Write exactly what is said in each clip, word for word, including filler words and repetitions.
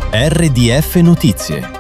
R D F Notizie.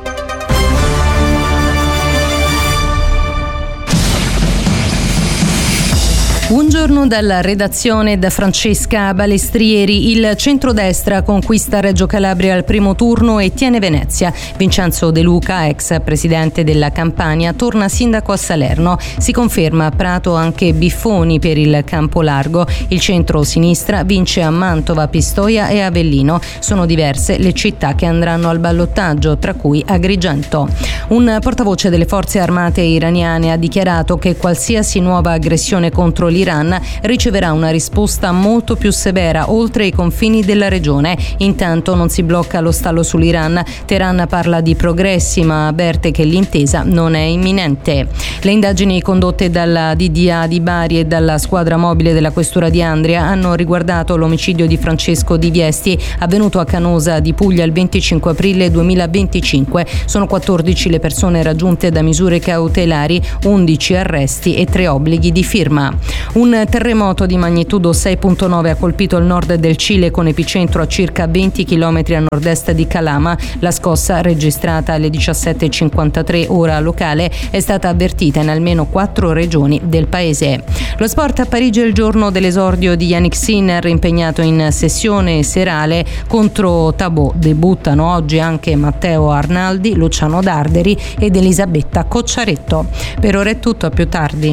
Buongiorno dalla redazione da Francesca Balestrieri. Il centrodestra conquista Reggio Calabria al primo turno e tiene Venezia. Vincenzo De Luca, ex presidente della Campania, torna sindaco a Salerno. Si conferma a Prato anche Biffoni per il Campo Largo. Il centro-sinistra vince a Mantova, Pistoia e Avellino. Sono diverse le città che andranno al ballottaggio, tra cui Agrigento. Un portavoce delle forze armate iraniane ha dichiarato che qualsiasi nuova aggressione contro l'Iran riceverà una risposta molto più severa oltre i confini della regione. Intanto non si blocca lo stallo sull'Iran. Teheran parla di progressi ma avverte che l'intesa non è imminente. Le indagini condotte dalla D D A di Bari e dalla squadra mobile della questura di Andria hanno riguardato l'omicidio di Francesco Di Viesti, avvenuto a Canosa di Puglia il venticinque aprile duemilaventicinque. Sono quattordici le persone raggiunte da misure cautelari, undici arresti e tre obblighi di firma. Un terremoto di magnitudo sei virgola nove ha colpito il nord del Cile con epicentro a circa venti chilometri a nord-est di Calama. La scossa, registrata alle diciassette e cinquantatré ora locale, è stata avvertita in almeno quattro regioni del paese. Lo sport a Parigi è il giorno dell'esordio di Yannick Sinner, impegnato in sessione serale contro Tabò. Debuttano oggi anche Matteo Arnaldi, Luciano Darderi ed Elisabetta Cocciaretto. Per ora è tutto, a più tardi.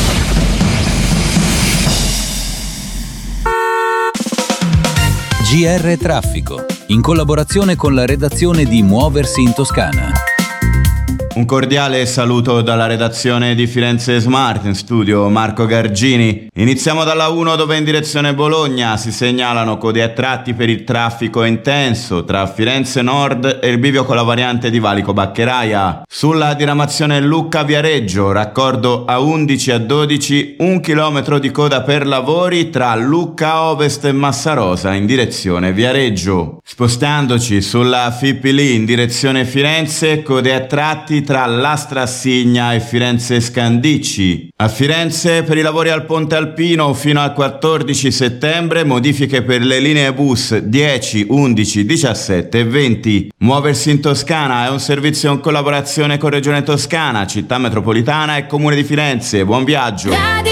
G R Traffico, in collaborazione con la redazione di Muoversi in Toscana. Un cordiale saluto dalla redazione di Firenze Smart, in studio Marco Gargini. Iniziamo dalla uno, dove in direzione Bologna si segnalano code a tratti per il traffico intenso tra Firenze Nord e il bivio con la variante di Valico Baccheraia. Sulla diramazione Lucca-Viareggio, raccordo A undici a dodici, un chilometro di coda per lavori tra Lucca Ovest e Massarosa in direzione Viareggio. Spostandoci sulla Fipili in direzione Firenze, code a tratti tra Lastra Assigna e Firenze Scandicci. A Firenze, per i lavori al Ponte Alpino fino al quattordici settembre, modifiche per le linee bus dieci, undici, diciassette e venti. Muoversi in Toscana è un servizio in collaborazione con Regione Toscana, Città Metropolitana e Comune di Firenze. Buon viaggio!